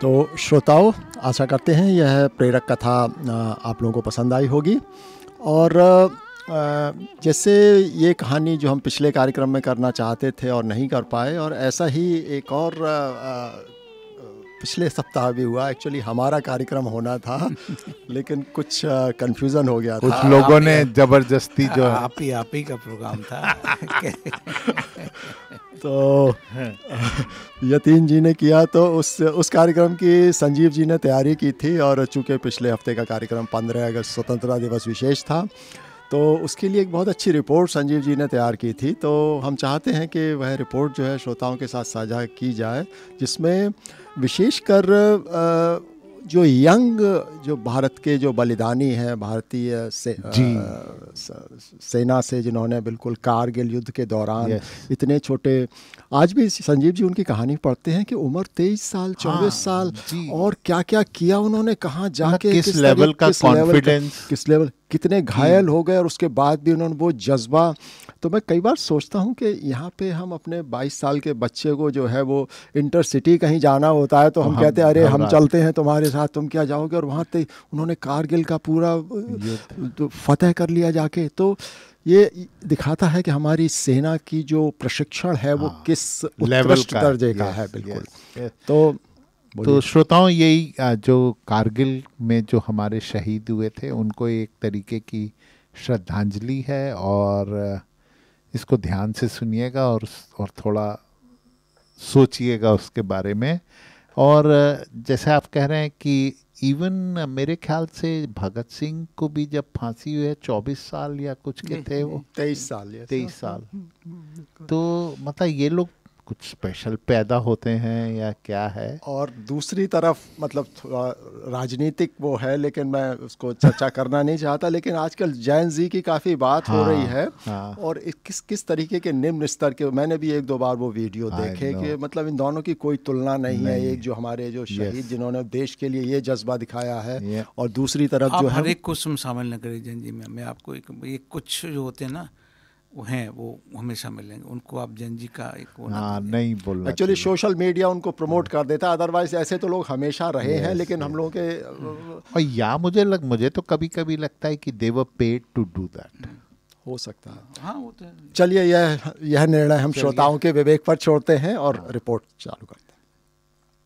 तो श्रोताओं, आशा करते हैं यह प्रेरक कथा आप लोगों को पसंद आई होगी। और जैसे ये कहानी जो हम पिछले कार्यक्रम में करना चाहते थे और नहीं कर पाए, और ऐसा ही एक और पिछले सप्ताह भी हुआ। एक्चुअली हमारा कार्यक्रम होना था लेकिन कुछ कंफ्यूजन हो गया था। कुछ लोगों ने जबरदस्ती जो आप ही का प्रोग्राम था तो यतीन जी ने किया, तो उस कार्यक्रम की संजीव जी ने तैयारी की थी। और चूँकि पिछले हफ्ते का कार्यक्रम 15 अगस्त स्वतंत्रता दिवस विशेष था, तो उसके लिए एक बहुत अच्छी रिपोर्ट संजीव जी ने तैयार की थी। तो हम चाहते हैं कि वह रिपोर्ट जो है श्रोताओं के साथ साझा की जाए, जिसमें विशेषकर जो यंग, जो भारत के जो बलिदानी हैं, भारतीय सेना से जिन्होंने बिल्कुल कारगिल युद्ध के दौरान इतने छोटे, आज भी संजीव जी उनकी कहानी पढ़ते हैं कि उम्र 23 साल 24 साल, और क्या क्या किया उन्होंने, कहाँ जाके किस लेवल का कॉन्फिडेंस, किस लेवल, कितने घायल हो गए, और उसके बाद भी उन्होंने वो जज्बा। तो मैं कई बार सोचता हूँ कि यहाँ पे हम अपने 22 साल के बच्चे को जो है वो इंटरसिटी कहीं जाना होता है तो हम कहते हैं अरे हम चलते हैं तुम्हारे साथ, तुम क्या जाओगे, और वहाँ पे उन्होंने कारगिल का पूरा तो फतेह कर लिया जाके। तो ये दिखाता है कि हमारी सेना की जो प्रशिक्षण है वो किस उत्कृष्ट दर्जे का है। बिल्कुल। तो श्रोताओं, यही जो कारगिल में जो हमारे शहीद हुए थे उनको एक तरीके की श्रद्धांजलि है, और इसको ध्यान से सुनिएगा और थोड़ा सोचिएगा उसके बारे में। और जैसे आप कह रहे हैं कि इवन मेरे ख्याल से भगत सिंह को भी जब फांसी हुई है 24 साल या कुछ के थे, वो 23 साल। तो मतलब ये लोग कुछ स्पेशल पैदा होते हैं या क्या है। और दूसरी तरफ मतलब राजनीतिक वो है, लेकिन मैं उसको चर्चा करना नहीं चाहता। लेकिन आजकल जैन जी की काफ़ी बात हो रही है, और किस तरीके के निम्न स्तर के, मैंने भी एक दो बार वो वीडियो देखे कि मतलब इन दोनों की कोई तुलना नहीं है। एक जो हमारे जो शहीद जिन्होंने देश के लिए ये जज्बा दिखाया है, और दूसरी तरफ जो है हर एक को शामिल न करें जैन जी में। मैं आपको एक कुछ जो होते हैं ना वो हैं, वो हमेशा मिलेंगे, उनको आप जैन जी का एक वो नहीं बोलना। एक्चुअली सोशल मीडिया उनको प्रमोट कर देता है, अदरवाइज ऐसे तो लोग हमेशा रहे हैं। लेकिन हम लोगों के और या मुझे तो कभी कभी लगता है कि दे वर पेड टू डू दैट। हो सकता है। हाँ, वो तो चलिए, यह निर्णय हम श्रोताओं के विवेक पर छोड़ते हैं और रिपोर्ट चालू करते हैं।